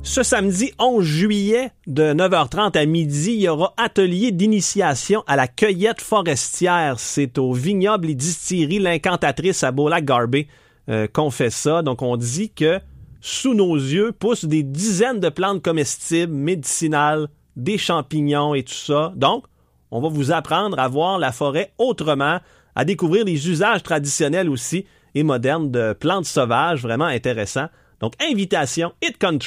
Ce samedi 11 juillet, de 9h30 à midi, il y aura atelier d'initiation à la cueillette forestière. C'est au vignoble et distillerie L'Incantatrice à Beaulac-Garbé qu'on fait ça. Donc, on dit que sous nos yeux poussent des dizaines de plantes comestibles, médicinales, des champignons et tout ça. Donc, on va vous apprendre à voir la forêt autrement, à découvrir les usages traditionnels aussi et modernes de plantes sauvages, vraiment intéressant. Donc, invitation Hit Country.